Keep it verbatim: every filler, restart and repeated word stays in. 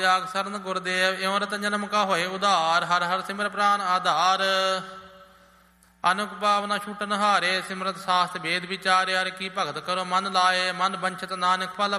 ਆਗ ਸਰਨ ਗੁਰਦੇਵ ਇਉਂ ਰਤ ਜਨਮ ਕਾ ਹੋਏ ਉਧਾਰ। ਹਰ ਹਰ ਸਿਮਰ ਪ੍ਰਾਨ ਆਧਾਰ। ਅਨੁਕ ਭਾਵਨਾ ਛੂਟਨ ਹਾਰੇ ਸਿਮਰਤ ਸਾਸਤ ਵੇਦ ਵਿਚਾਰੇ। ਹਰਿ ਕੀ ਭਗਤ ਕਰੋ ਮਨ ਲਾਏ। ਮਨ ਬੰਛਤ ਨਾਨਕ ਫਲ